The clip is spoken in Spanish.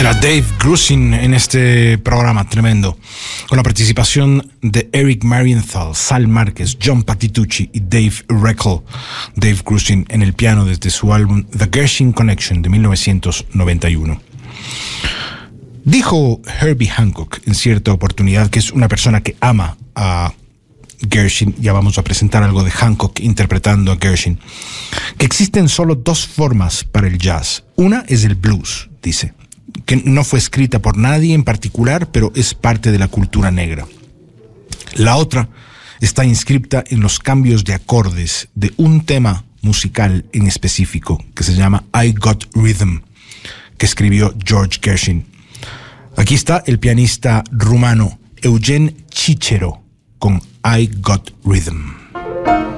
Era Dave Grusin en este programa tremendo, con la participación de Eric Marienthal, Sal Márquez, John Patitucci y Dave Reckel. Dave Grusin en el piano desde su álbum The Gershwin Connection de 1991. Dijo Herbie Hancock en cierta oportunidad, que es una persona que ama a Gershwin, ya vamos a presentar algo de Hancock interpretando a Gershwin, que existen solo dos formas para el jazz. Una es el blues, dice, que no fue escrita por nadie en particular, pero es parte de la cultura negra. La otra está inscripta en los cambios de acordes de un tema musical en específico, que se llama I Got Rhythm, que escribió George Gershwin. Aquí está el pianista rumano Eugen Cicero con I Got Rhythm.